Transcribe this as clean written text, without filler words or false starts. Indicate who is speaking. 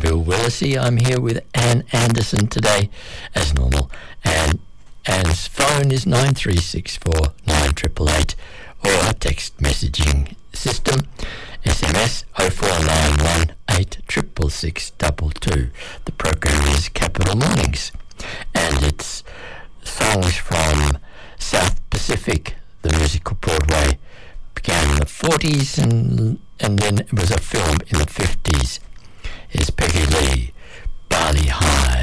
Speaker 1: Bill Willesee. I'm here with Ann Anderson today, as normal. And Ann's phone is 9364 9888, or our text messaging system, SMS 0491 866622. The program is Capital Mornings, and it's songs from South Pacific, the musical Broadway. Began in the 40s and then it was a film in the 50s. Here's Peggy Lee, Bali High.